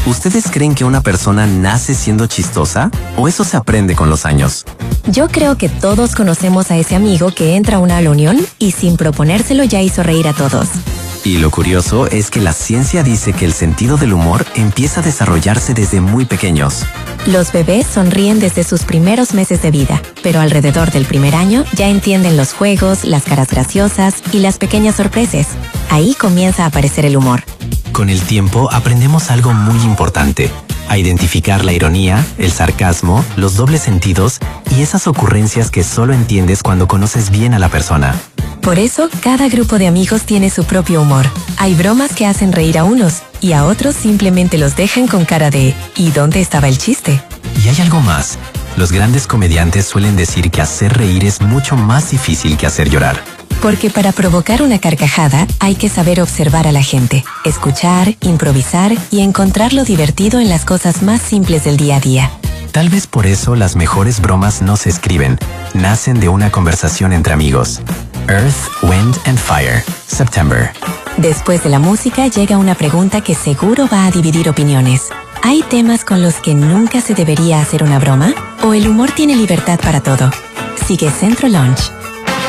¿Ustedes creen que una persona nace siendo chistosa o eso se aprende con los años? Yo creo que todos conocemos a ese amigo que entra a una reunión y sin proponérselo ya hizo reír a todos. Y lo curioso es que la ciencia dice que el sentido del humor empieza a desarrollarse desde muy pequeños. Los bebés sonríen desde sus primeros meses de vida, pero alrededor del primer año ya entienden los juegos, las caras graciosas y las pequeñas sorpresas. Ahí comienza a aparecer el humor. Con el tiempo aprendemos algo muy importante: a identificar la ironía, el sarcasmo, los dobles sentidos y esas ocurrencias que solo entiendes cuando conoces bien a la persona. Por eso, cada grupo de amigos tiene su propio humor. Hay bromas que hacen reír a unos y a otros simplemente los dejan con cara de ¿y dónde estaba el chiste? Y hay algo más. Los grandes comediantes suelen decir que hacer reír es mucho más difícil que hacer llorar. Porque para provocar una carcajada hay que saber observar a la gente, escuchar, improvisar y encontrar lo divertido en las cosas más simples del día a día. Tal vez por eso las mejores bromas no se escriben, nacen de una conversación entre amigos. Earth, Wind and Fire, September. Después de la música llega una pregunta que seguro va a dividir opiniones. ¿Hay temas con los que nunca se debería hacer una broma? ¿O el humor tiene libertad para todo? Sigue Centro Lunch.